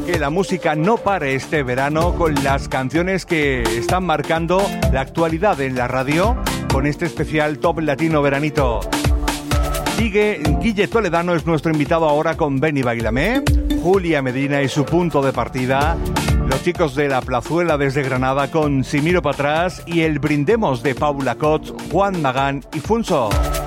que la música no pare este verano con las canciones que están marcando la actualidad en la radio con este especial Top Latino Veranito. Guille Toledano es nuestro invitado ahora con Ven y Báilame, Julia Medina y su punto de partida, los chicos de La Plazuela desde Granada con Si miro para atrás y el Brindemos de Paula Cot, Juan Magán y Funso.